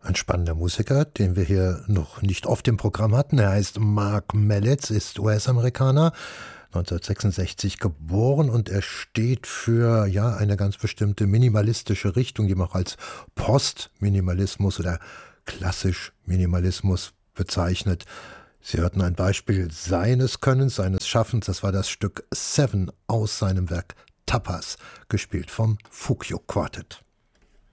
Ein spannender Musiker, den wir hier noch nicht oft im Programm hatten. Er heißt Mark Mallett, ist US-Amerikaner, 1966 geboren und er steht für eine ganz bestimmte minimalistische Richtung, die man auch als Post-Minimalismus oder klassisch Minimalismus bezeichnet. Sie hörten ein Beispiel seines Könnens, seines Schaffens. Das war das Stück Seven aus seinem Werk Tapas, gespielt vom Fukio Quartet.